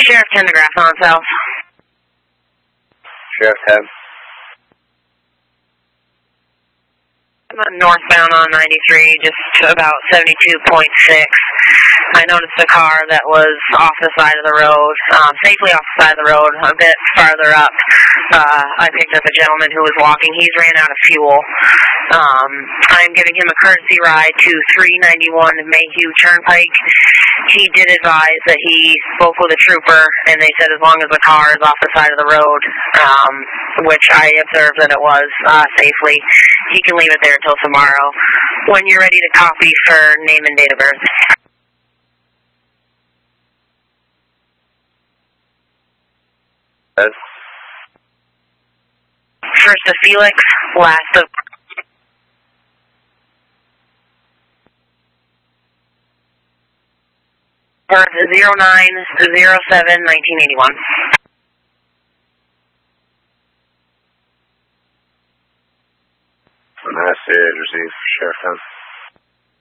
Sheriff 10 to Grafton South. Sheriff 10. I'm northbound on 93, just about 72.6. I noticed a car that was off the side of the road, safely off the side of the road, a bit farther up. I picked up a gentleman who was walking. He's ran out of fuel. I'm giving him a courtesy ride to 391 Mayhew Turnpike. He did advise that he spoke with a trooper, and they said as long as the car is off the side of the road, which I observed that it was safely, he can leave it there until tomorrow. When you're ready to copy for name and date of birth. First of Felix, last of... Birth 09/07/1981. Message received, Sheriff 10.